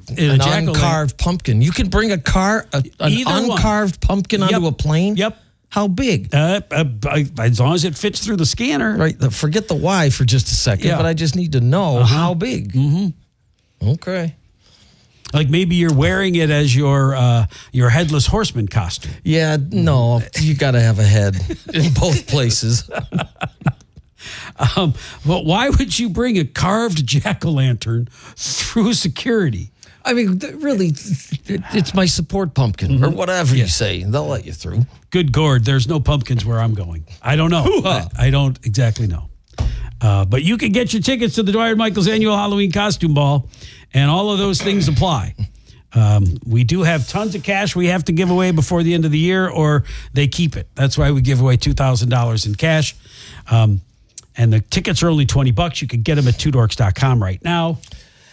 an uncarved pumpkin. You can bring an uncarved pumpkin onto a plane? Yep. How big? As long as it fits through the scanner. Right. Forget the why for just a second, but I just need to know how big. Mm-hmm. Okay. Like maybe you're wearing it as your headless horseman costume. Yeah, no, you got to have a head in both places. But why would you bring a carved jack-o'-lantern through security? I mean, really, it's my support pumpkin or whatever you say. They'll let you through. Good gourd, there's no pumpkins where I'm going. I don't know. I don't exactly know. But you can get your tickets to the Dwight Michaels annual Halloween costume ball, and all of those things apply. We do have tons of cash we have to give away before the end of the year, or they keep it. That's why we give away $2,000 in cash. And the tickets are only $20. You can get them at twodorks.com right now.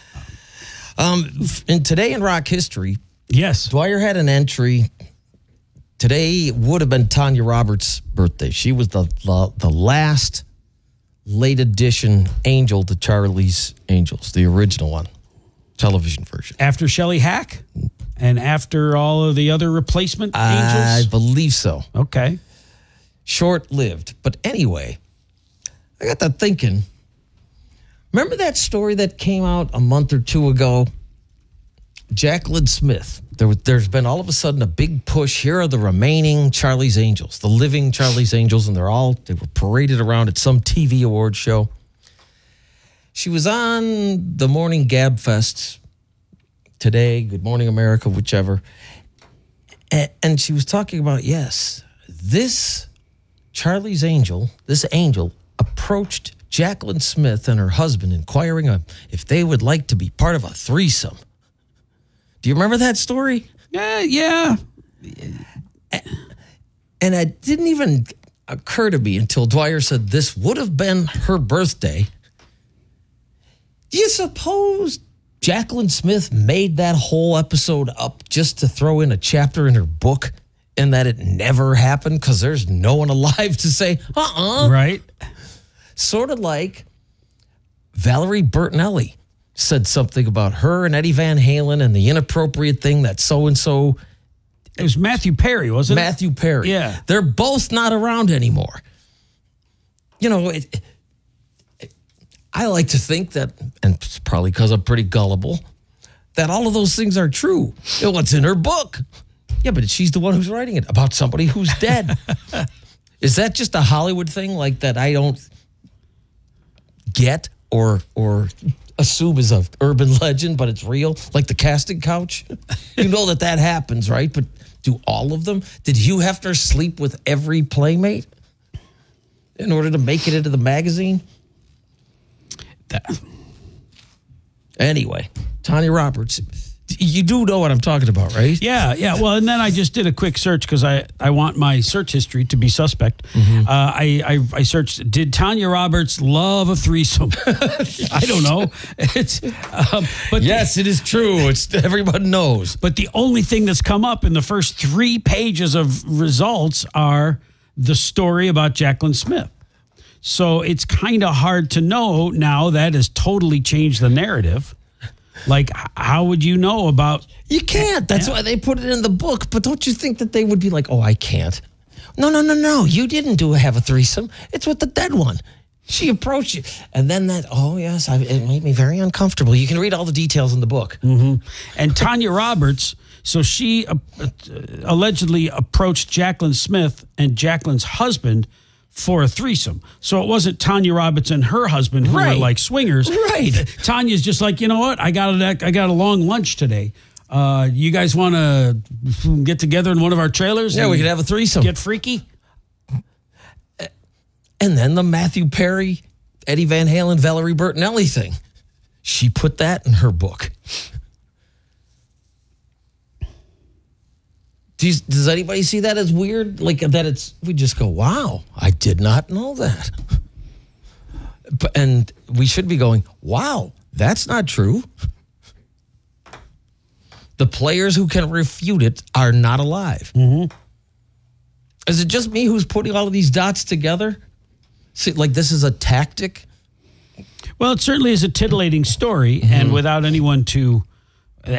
And today in rock history, yes, Dwyer had an entry. Today would have been Tanya Roberts' birthday. She was the last late edition angel to Charlie's Angels, the original one, television version. After Shelley Hack and after all of the other replacement angels? I believe so. Okay. Short-lived. But anyway, I got to thinking, remember that story that came out a month or two ago? Jacqueline Smith. There's been all of a sudden a big push. Here are the remaining Charlie's Angels, the living Charlie's Angels, and they were paraded around at some TV award show. She was on the morning Gab Fest today, Good Morning America, whichever. And she was talking about, yes, this Charlie's Angel, this angel, approached Jacqueline Smith and her husband, inquiring if they would like to be part of a threesome. Do you remember that story? Yeah. And it didn't even occur to me until Dwyer said this would have been her birthday. Do you suppose Jacqueline Smith made that whole episode up just to throw in a chapter in her book and that it never happened because there's no one alive to say, Right. Sort of like Valerie Bertinelli said something about her and Eddie Van Halen and the inappropriate thing that so-and-so. It was Matthew Perry, wasn't it? Matthew Perry. Yeah. They're both not around anymore. You know, I like to think that, and it's probably because I'm pretty gullible, that all of those things are true. What's in her book? Yeah, but she's the one who's writing it about somebody who's dead. Is that just a Hollywood thing like that I don't get or assume is a urban legend, but it's real, like the casting couch? You know that happens, right? But do all of them? Did Hugh Hefner sleep with every playmate in order to make it into the magazine? Anyway, Tanya Roberts, you do know what I'm talking about, right? Yeah. Well, and then I just did a quick search because I want my search history to be suspect. Mm-hmm. I searched, did Tanya Roberts love a threesome? I don't know. But yes, it is true. Everyone knows. But the only thing that's come up in the first 3 pages of results are the story about Jacqueline Smith. So it's kind of hard to know now. That has totally changed the narrative. Like, how would you know about... You can't. That's why they put it in the book. But don't you think that they would be like, oh, I can't. No. You didn't have a threesome. It's with the dead one. She approached you. And then it made me very uncomfortable. You can read all the details in the book. Mm-hmm. And Tanya Roberts, so she allegedly approached Jacqueline Smith and Jacqueline's husband for a threesome. So it wasn't Tanya Roberts and her husband who were like swingers. Right. Tanya's just like, you know what? I got a long lunch today. You guys want to get together in one of our trailers? Yeah, we could have a threesome. Get freaky? And then the Matthew Perry, Eddie Van Halen, Valerie Bertinelli thing. She put that in her book. Does anybody see that as weird? Like that we just go, wow, I did not know that. And we should be going, wow, that's not true. The players who can refute it are not alive. Mm-hmm. Is it just me who's putting all of these dots together? See, like this is a tactic? Well, it certainly is a tittillating story, and without anyone to